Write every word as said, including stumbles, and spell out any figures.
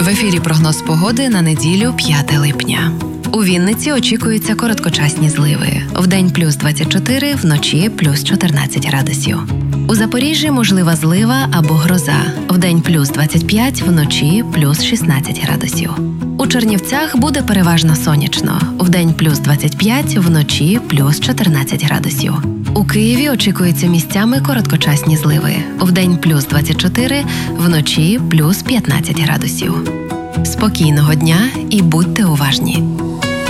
В ефірі прогноз погоди на неділю п'яте липня. У Вінниці очікуються короткочасні зливи. Вдень плюс двадцять чотири, вночі плюс чотирнадцять градусів. У Запоріжжі можлива злива або гроза. Вдень плюс двадцять п'ять, вночі плюс шістнадцять градусів. У Чернівцях буде переважно сонячно. Вдень плюс двадцять п'ять, вночі плюс чотирнадцять градусів. У Києві очікуються місцями короткочасні зливи. Вдень плюс двадцять чотири, вночі плюс п'ятнадцять градусів. Спокійного дня і будьте уважні!